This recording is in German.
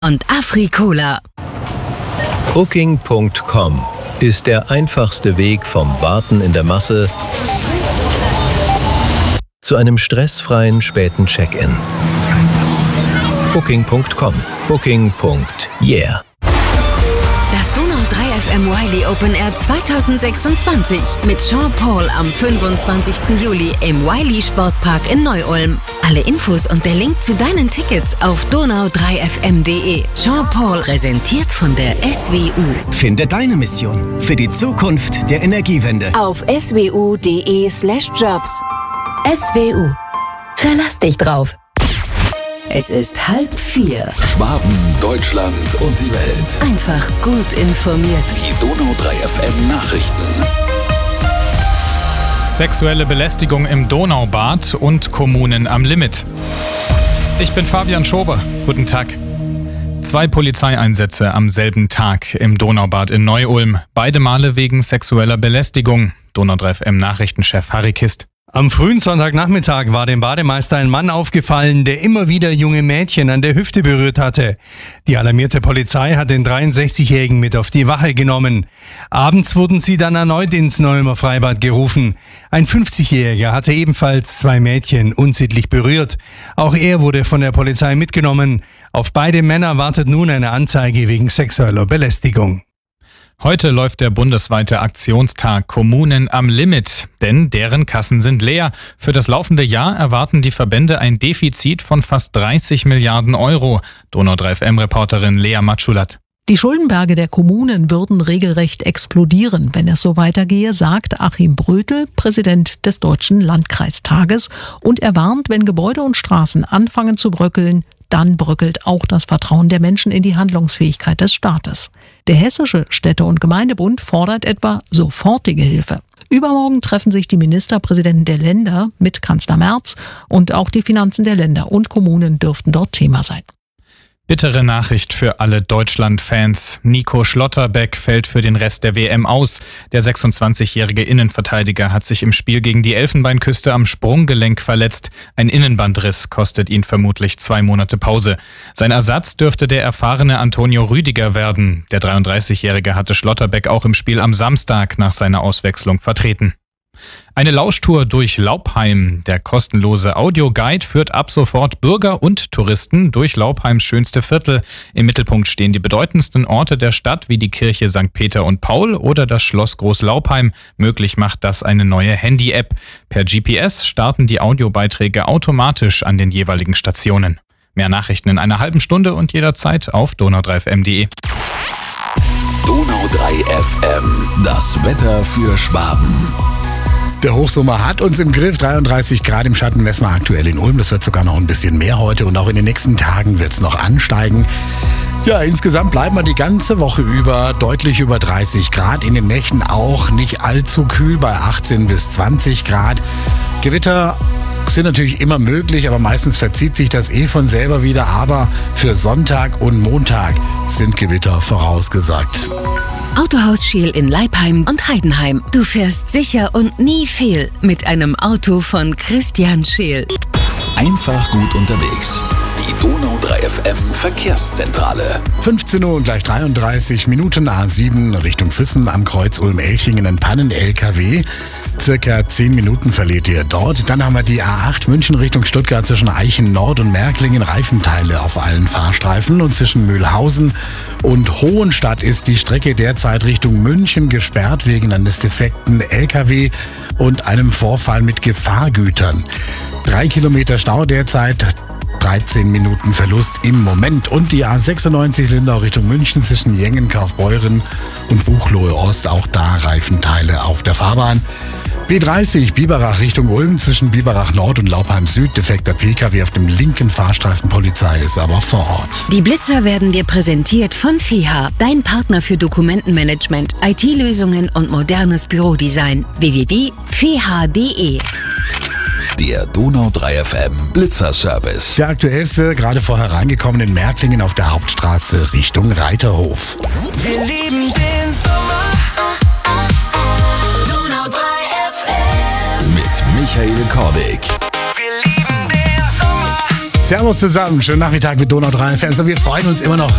und Afrikola. Booking.com ist der einfachste Weg vom Warten in der Masse zu einem stressfreien späten Check-in. Booking.com. Booking.yeah. Das Donau 3 FM Wiley Open Air 2026 mit Sean Paul am 25. Juli im Wiley Sportpark in Neu-Ulm. Alle Infos und der Link zu deinen Tickets auf donau3fm.de. Sean Paul präsentiert von der SWU. Finde deine Mission für die Zukunft der Energiewende Auf swu.de/jobs. SWU. Verlass dich drauf. Es ist 3:30. Schwaben, Deutschland und die Welt. Einfach gut informiert. Die Donau 3 FM Nachrichten. Sexuelle Belästigung im Donaubad und Kommunen am Limit. Ich bin Fabian Schober. Guten Tag. 2 Polizeieinsätze am selben Tag im Donaubad in Neu-Ulm. Beide Male wegen sexueller Belästigung. Donau 3 FM Nachrichtenchef Harry Kist. Am frühen Sonntagnachmittag war dem Bademeister ein Mann aufgefallen, der immer wieder junge Mädchen an der Hüfte berührt hatte. Die alarmierte Polizei hat den 63-Jährigen mit auf die Wache genommen. Abends wurden sie dann erneut ins Neu-Ulmer Freibad gerufen. Ein 50-Jähriger hatte ebenfalls 2 Mädchen unsittlich berührt. Auch er wurde von der Polizei mitgenommen. Auf beide Männer wartet nun eine Anzeige wegen sexueller Belästigung. Heute läuft der bundesweite Aktionstag Kommunen am Limit, denn deren Kassen sind leer. Für das laufende Jahr erwarten die Verbände ein Defizit von fast 30 Milliarden Euro. Donau 3 FM-Reporterin Lea Matschulat. Die Schuldenberge der Kommunen würden regelrecht explodieren, wenn es so weitergehe, sagt Achim Brötel, Präsident des Deutschen Landkreistages. Und er warnt, wenn Gebäude und Straßen anfangen zu bröckeln, dann bröckelt auch das Vertrauen der Menschen in die Handlungsfähigkeit des Staates. Der Hessische Städte- und Gemeindebund fordert etwa sofortige Hilfe. Übermorgen treffen sich die Ministerpräsidenten der Länder mit Kanzler Merz und auch die Finanzen der Länder und Kommunen dürften dort Thema sein. Bittere Nachricht für alle Deutschland-Fans. Nico Schlotterbeck fällt für den Rest der WM aus. Der 26-jährige Innenverteidiger hat sich im Spiel gegen die Elfenbeinküste am Sprunggelenk verletzt. Ein Innenbandriss kostet ihn vermutlich 2 Monate Pause. Sein Ersatz dürfte der erfahrene Antonio Rüdiger werden. Der 33-jährige hatte Schlotterbeck auch im Spiel am Samstag nach seiner Auswechslung vertreten. Eine Lauschtour durch Laupheim. Der kostenlose Audioguide führt ab sofort Bürger und Touristen durch Laupheims schönste Viertel. Im Mittelpunkt stehen die bedeutendsten Orte der Stadt wie die Kirche St. Peter und Paul oder das Schloss Groß-Laupheim. Möglich macht das eine neue Handy-App. Per GPS starten die Audiobeiträge automatisch an den jeweiligen Stationen. Mehr Nachrichten in einer halben Stunde und jederzeit auf donau3fm.de. Donau 3 FM. Das Wetter für Schwaben. Der Hochsommer hat uns im Griff. 33 Grad im Schatten messen wir aktuell in Ulm. Das wird sogar noch ein bisschen mehr heute und auch in den nächsten Tagen wird es noch ansteigen. Ja, insgesamt bleiben wir die ganze Woche über deutlich über 30 Grad. In den Nächten auch nicht allzu kühl bei 18 bis 20 Grad. Gewitter sind natürlich immer möglich, aber meistens verzieht sich das von selber wieder. Aber für Sonntag und Montag sind Gewitter vorausgesagt. Autohaus Scheel in Leipheim und Heidenheim. Du fährst sicher und nie fehl mit einem Auto von Christian Scheel. Einfach gut unterwegs. Die Donau 3 FM Verkehrszentrale. 15 Uhr und gleich 33 Minuten A7 Richtung Füssen am Kreuz Ulm-Elchingen ein Pannen-LKW. Circa 10 Minuten verliert ihr dort. Dann haben wir die A8 München Richtung Stuttgart zwischen Eichen Nord und Märklingen. Reifenteile auf allen Fahrstreifen. Und zwischen Mühlhausen und Hohenstadt ist die Strecke derzeit Richtung München gesperrt wegen eines defekten LKW und einem Vorfall mit Gefahrgütern. 3 Kilometer Stau derzeit. 13 Minuten Verlust im Moment. Und die A96 Lindau Richtung München zwischen Jengen, Kaufbeuren und Buchloe Ost. Auch da Reifenteile auf der Fahrbahn. B30 Biberach Richtung Ulm zwischen Biberach Nord und Laupheim Süd. Defekter PKW auf dem linken Fahrstreifen. Polizei ist aber vor Ort. Die Blitzer werden dir präsentiert von FEHA, dein Partner für Dokumentenmanagement, IT-Lösungen und modernes Bürodesign. www.feha.de. Der Donau 3 FM Blitzerservice. Der aktuellste, gerade vorher reingekommen in Märklingen auf der Hauptstraße Richtung Reiterhof. Wir lieben den Sommer. Donau 3 FM. Mit Michael Kordick. Wir lieben den Sommer. Servus zusammen, schönen Nachmittag mit Donau 3 FM. So, wir freuen uns immer noch